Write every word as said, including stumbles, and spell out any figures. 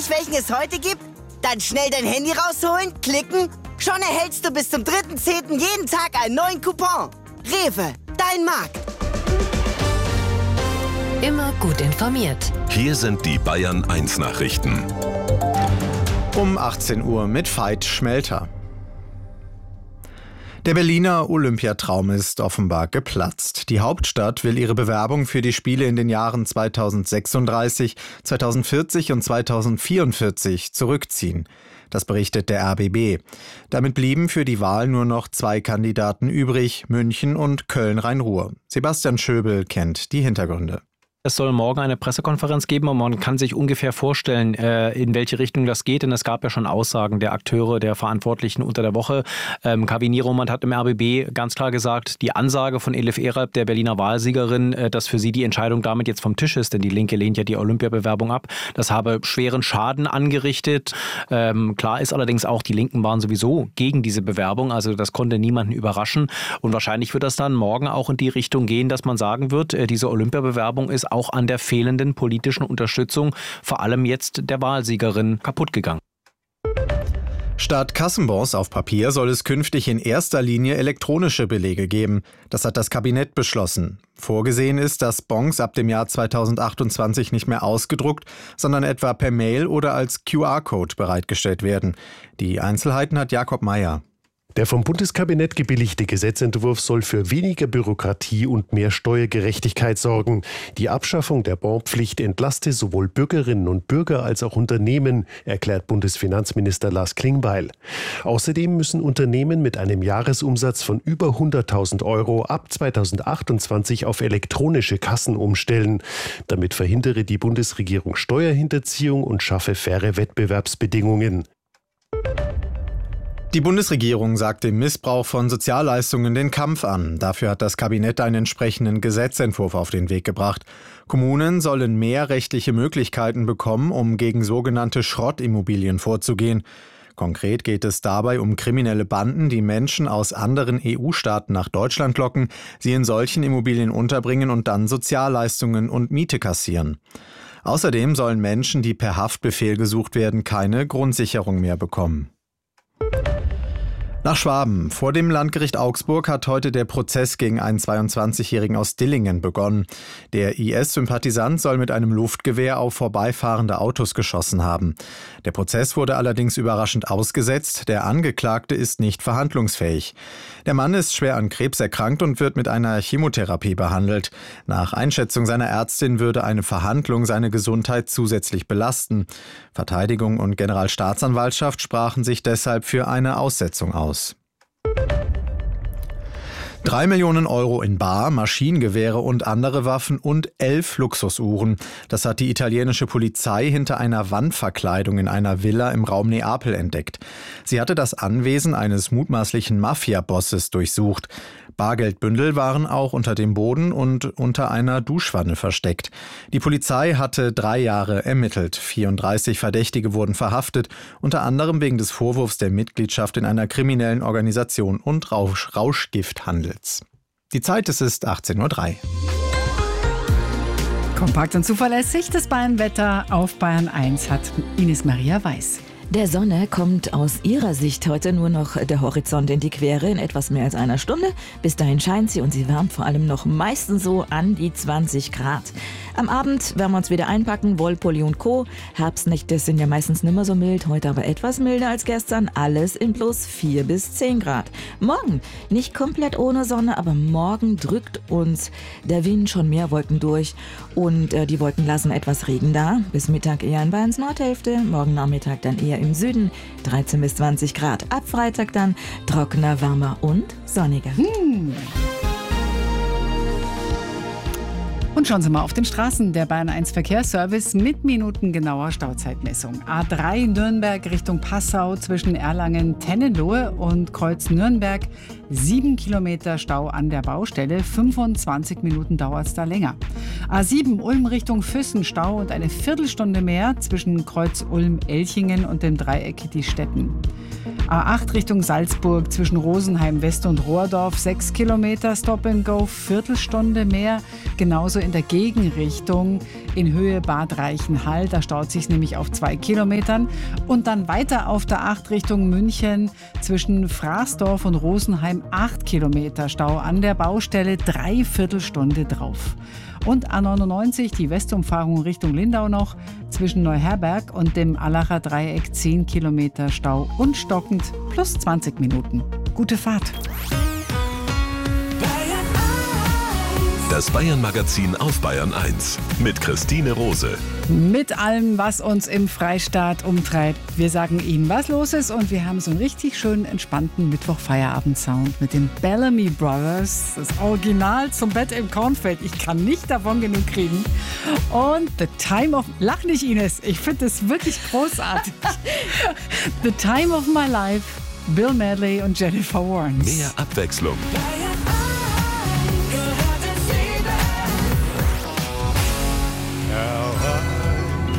nicht, welchen es heute gibt? Dann schnell dein Handy rausholen, klicken. Schon erhältst du bis zum dritten zehnten jeden Tag einen neuen Coupon. Rewe, dein Markt. Immer gut informiert. Hier sind die Bayern eins Nachrichten. Um achtzehn Uhr mit Veit Schmelter. Der Berliner Olympiatraum ist offenbar geplatzt. Die Hauptstadt will ihre Bewerbung für die Spiele in den Jahren zweitausendsechsunddreißig, zweitausendvierzig und zweitausendvierundvierzig zurückziehen. Das berichtet der R B B. Damit blieben für die Wahl nur noch zwei Kandidaten übrig, München und Köln-Rhein-Ruhr. Sebastian Schöbel kennt die Hintergründe. Es soll morgen eine Pressekonferenz geben und man kann sich ungefähr vorstellen, in welche Richtung das geht. Denn es gab ja schon Aussagen der Akteure, der Verantwortlichen unter der Woche. Ähm, Kavini Roman hat im R B B ganz klar gesagt, die Ansage von Elif Eralp, der Berliner Wahlsiegerin, dass für sie die Entscheidung damit jetzt vom Tisch ist, denn die Linke lehnt ja die Olympiabewerbung ab. Das habe schweren Schaden angerichtet. Ähm, klar ist allerdings auch, die Linken waren sowieso gegen diese Bewerbung. Also das konnte niemanden überraschen. Und wahrscheinlich wird das dann morgen auch in die Richtung gehen, dass man sagen wird, äh, diese Olympiabewerbung ist auch an der fehlenden politischen Unterstützung, vor allem jetzt der Wahlsiegerin, kaputt gegangen. Statt Kassenbons auf Papier soll es künftig in erster Linie elektronische Belege geben. Das hat das Kabinett beschlossen. Vorgesehen ist, dass Bons ab dem Jahr zweitausendachtundzwanzig nicht mehr ausgedruckt, sondern etwa per Mail oder als Q R-Code bereitgestellt werden. Die Einzelheiten hat Jakob Mayer. Der vom Bundeskabinett gebilligte Gesetzentwurf soll für weniger Bürokratie und mehr Steuergerechtigkeit sorgen. Die Abschaffung der Bonpflicht entlaste sowohl Bürgerinnen und Bürger als auch Unternehmen, erklärt Bundesfinanzminister Lars Klingbeil. Außerdem müssen Unternehmen mit einem Jahresumsatz von über hunderttausend Euro ab zweitausendachtundzwanzig auf elektronische Kassen umstellen. Damit verhindere die Bundesregierung Steuerhinterziehung und schaffe faire Wettbewerbsbedingungen. Die Bundesregierung sagt dem Missbrauch von Sozialleistungen den Kampf an. Dafür hat das Kabinett einen entsprechenden Gesetzentwurf auf den Weg gebracht. Kommunen sollen mehr rechtliche Möglichkeiten bekommen, um gegen sogenannte Schrottimmobilien vorzugehen. Konkret geht es dabei um kriminelle Banden, die Menschen aus anderen E U-Staaten nach Deutschland locken, sie in solchen Immobilien unterbringen und dann Sozialleistungen und Miete kassieren. Außerdem sollen Menschen, die per Haftbefehl gesucht werden, keine Grundsicherung mehr bekommen. Nach Schwaben. Vor dem Landgericht Augsburg hat heute der Prozess gegen einen zweiundzwanzigjährigen aus Dillingen begonnen. Der I S-Sympathisant soll mit einem Luftgewehr auf vorbeifahrende Autos geschossen haben. Der Prozess wurde allerdings überraschend ausgesetzt. Der Angeklagte ist nicht verhandlungsfähig. Der Mann ist schwer an Krebs erkrankt und wird mit einer Chemotherapie behandelt. Nach Einschätzung seiner Ärztin würde eine Verhandlung seine Gesundheit zusätzlich belasten. Verteidigung und Generalstaatsanwaltschaft sprachen sich deshalb für eine Aussetzung aus. Drei Millionen Euro in Bar, Maschinengewehre und andere Waffen und elf Luxusuhren. Das hat die italienische Polizei hinter einer Wandverkleidung in einer Villa im Raum Neapel entdeckt. Sie hatte das Anwesen eines mutmaßlichen Mafia-Bosses durchsucht. Bargeldbündel waren auch unter dem Boden und unter einer Duschwanne versteckt. Die Polizei hatte drei Jahre ermittelt. vierunddreißig Verdächtige wurden verhaftet, unter anderem wegen des Vorwurfs der Mitgliedschaft in einer kriminellen Organisation und Rausch- Rauschgifthandels. Die Zeit, es ist achtzehn Uhr drei. Kompakt und zuverlässig, das Bayern-Wetter auf Bayern eins hat Ines Maria Weiß. Der Sonne kommt aus ihrer Sicht heute nur noch der Horizont in die Quere in etwas mehr als einer Stunde. Bis dahin scheint sie und sie wärmt vor allem noch meistens so an die zwanzig Grad. Am Abend werden wir uns wieder einpacken, Wollpulli und Co. Herbstnächte sind ja meistens nimmer so mild, heute aber etwas milder als gestern. Alles in plus vier bis zehn Grad. Morgen nicht komplett ohne Sonne, aber morgen drückt uns der Wind schon mehr Wolken durch und äh, die Wolken lassen etwas Regen da. Bis Mittag eher in Bayerns Nordhälfte, morgen Nachmittag dann eher im Süden, dreizehn bis zwanzig Grad. Ab Freitag dann trockener, wärmer und sonniger. Hm. Und schauen Sie mal auf den Straßen. Der Bayern eins Verkehrsservice mit minutengenauer Stauzeitmessung. A drei Nürnberg Richtung Passau zwischen Erlangen-Tennenlohe und Kreuz Nürnberg. Sieben Kilometer Stau an der Baustelle. fünfundzwanzig Minuten dauert es da länger. A sieben Ulm Richtung Füssen Stau und eine Viertelstunde mehr zwischen Kreuz Ulm-Elchingen und dem Dreieck die Städten. A acht Richtung Salzburg zwischen Rosenheim West und Rohrdorf, sechs Kilometer Stop and Go, Viertelstunde mehr. Genauso in der Gegenrichtung in Höhe Bad Reichenhall, da staut sich nämlich auf zwei Kilometern. Und dann weiter auf der acht Richtung München zwischen Fraßdorf und Rosenheim, acht Kilometer Stau an der Baustelle, Dreiviertelstunde drauf. Und A neunundneunzig, die Westumfahrung Richtung Lindau noch, zwischen Neuherberg und dem Allacher Dreieck zehn Kilometer Stau und stockend plus zwanzig Minuten. Gute Fahrt. Das Bayern-Magazin auf Bayern eins mit Christine Rose. Mit allem, was uns im Freistaat umtreibt. Wir sagen Ihnen, was los ist, und wir haben so einen richtig schönen, entspannten Mittwoch-Feierabend-Sound mit den Bellamy Brothers. Das Original zum Bett im Kornfeld. Ich kann nicht davon genug kriegen. Und The Time of... Lach nicht, Ines. Ich finde das wirklich großartig. The Time of My Life. Bill Medley und Jennifer Warnes. Mehr Abwechslung.